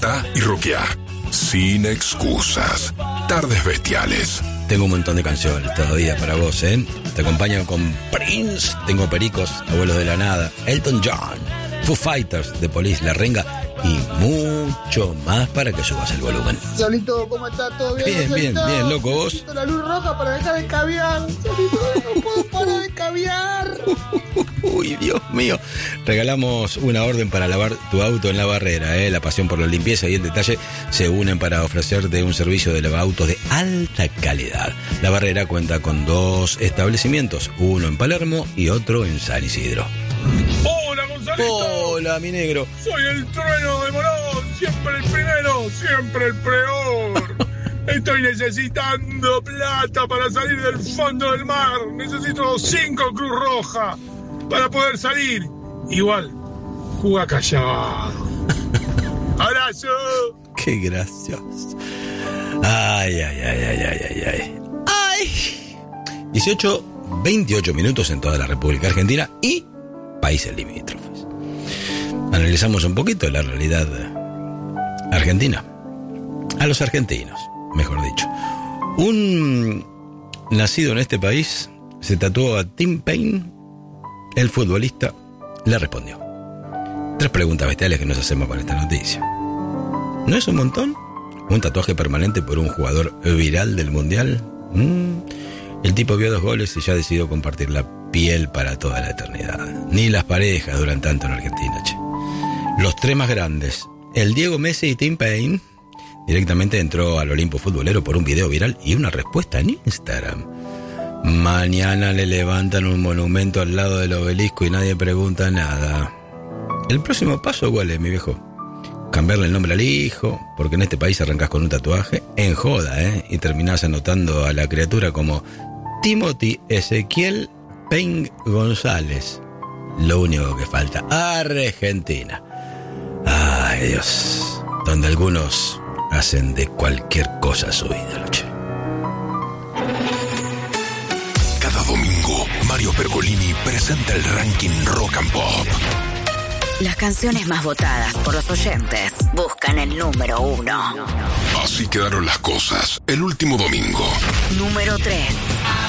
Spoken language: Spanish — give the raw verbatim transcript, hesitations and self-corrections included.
Despertá y roqueá. Sin excusas. Tardes Bestiales. Tengo un montón de canciones todavía para vos, ¿eh? Te acompaño con Prince, Tengo Pericos, Abuelos de la Nada, Elton John, Foo Fighters, The Police, La Renga y mucho más para que subas el volumen. Solito, ¿cómo estás? ¿Todo bien? Bien, bien, Solito? bien, loco, ¿vos? Necesito la luz roja para dejar de caviar. Solito, no puedo parar de caviar. Uy, Dios mío. Regalamos una orden para lavar tu auto en La Barrera, ¿eh? La pasión por la limpieza y el detalle se unen para ofrecerte un servicio de lavautos de alta calidad. La Barrera cuenta con dos establecimientos, uno en Palermo y otro en San Isidro. ¡Hola, Gonzalito! ¡Hola, mi negro! Soy el trueno de Morón, siempre el primero, siempre el peor. Estoy necesitando plata para salir del fondo del mar. Necesito cinco Cruz Roja para poder salir. Igual, juga callado. ¡Abrazo! ¡Qué gracioso! ¡Ay, ay, ay, ay, ay, ay, ay! ¡Ay! dieciocho, veintiocho minutos en toda la República Argentina y países limítrofes. Analizamos un poquito la realidad argentina. A los argentinos, mejor dicho. Un nacido en este país se tatuó a Tim Payne. El futbolista le respondió. Tres preguntas bestiales que nos hacemos con esta noticia. ¿No es un montón? ¿Un tatuaje permanente por un jugador viral del Mundial? Mm. El tipo vio dos goles y ya decidió compartir la piel para toda la eternidad. Ni las parejas duran tanto en Argentina, che. Los tres más grandes, el Diego Messi y Tim Payne, directamente entró al Olimpo futbolero por un video viral y una respuesta en Instagram. Mañana le levantan un monumento al lado del obelisco y nadie pregunta nada. El próximo paso, ¿cuál es, mi viejo? Cambiarle el nombre al hijo, porque en este país arrancás con un tatuaje en joda, ¿eh? Y terminás anotando a la criatura como Timothy Ezequiel Payne González. Lo único que falta. Argentina. Ay, Dios. Donde algunos hacen de cualquier cosa su ídolo, che. Cada domingo, Mario Pergolini presenta el ranking Rock and Pop. Las canciones más votadas por los oyentes buscan el número uno. Así quedaron las cosas el último domingo. Número tres.